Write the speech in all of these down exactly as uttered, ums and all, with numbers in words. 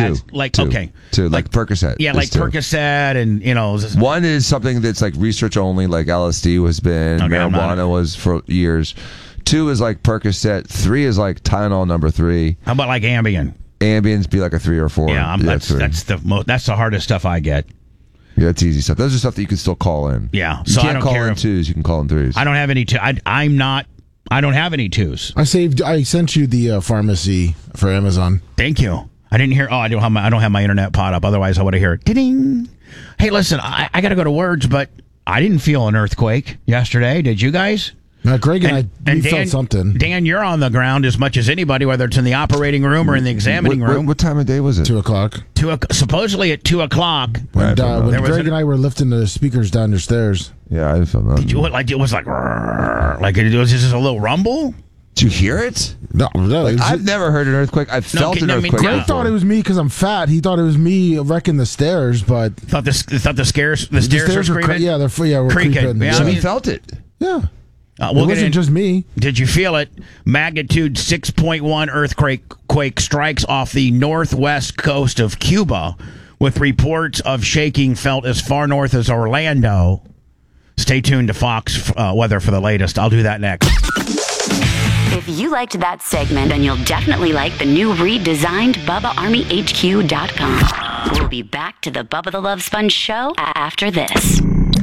Two. like Two. okay, Two. Like, like Percocet. Yeah, like two. Percocet, and you know. One is something that's like research only, like L S D has been, okay, marijuana was for years. Two is like Percocet. Three is like Tylenol number three. How about like Ambien? Ambien's be like a three or four. Yeah, I'm, yeah that's three. that's the most, that's the hardest stuff I get. Yeah, that's easy stuff. Those are stuff that you can still call in. Yeah, you so can't I don't call care in if, twos. You can call in threes. I don't have any. Two, I, I'm not. I don't have any twos. I saved. I sent you the uh, pharmacy for Amazon. Thank you. I didn't hear. Oh, I don't have my. I don't have my internet pot up. Otherwise, I would have heard. Ding. Hey, listen. I, I got to go to words, but I didn't feel an earthquake yesterday. Did you guys? Now, Greg and, and I, we and Dan, felt something. Dan, you're on the ground as much as anybody, whether it's in the operating room or in the examining what, room. What, what time of day was it? Two o'clock. Two, supposedly at two o'clock. When, uh, when Greg an, and I were lifting the speakers down the stairs. Yeah, I didn't feel nothing. Did you, like, it was like, like it was just a little rumble? Did you hear it? No, no. Like, it I've just, never heard an earthquake. I've no, felt can, an I mean, earthquake. Greg thought it was me because I'm fat. He thought it was me wrecking the stairs, but thought the thought the stairs the, the stairs, stairs were were screaming. Cre- yeah, they're yeah, we're creaking. creeping. Yeah, Yeah, so I mean, he felt it. Yeah. Uh, we'll it wasn't in, just me. Did you feel it? Magnitude six point one earthquake quake strikes off the northwest coast of Cuba, with reports of shaking felt as far north as Orlando. Stay tuned to Fox uh, Weather for the latest. I'll do that next. If you liked that segment, then you'll definitely like the new redesigned Bubba Army H Q dot com. We'll be back to the Bubba the Love Sponge show after this.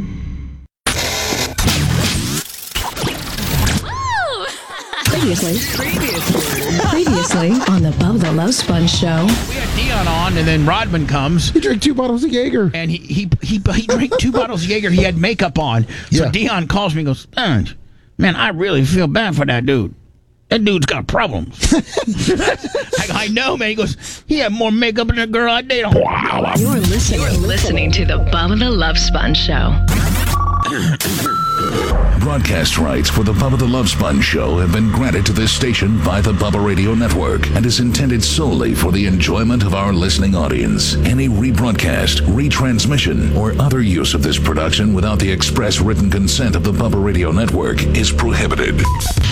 Previously, previously on the Bubba the Love Sponge show. We had Dion on, and then Rodman comes. He drank two bottles of Jaeger. And he he he, he drank two bottles of Jaeger. He had makeup on. So Yeah. Dion calls me and goes, Sponge, man, I really feel bad for that dude. That dude's got problems. I, I know, man. He goes, he had more makeup than the girl I dated. Wow. You're listening, You're listening to the Bubba the Love Sponge show. Broadcast rights for the Bubba the Love Sponge show have been granted to this station by the Bubba Radio Network and is intended solely for the enjoyment of our listening audience. Any rebroadcast, retransmission, or other use of this production without the express written consent of the Bubba Radio Network is prohibited.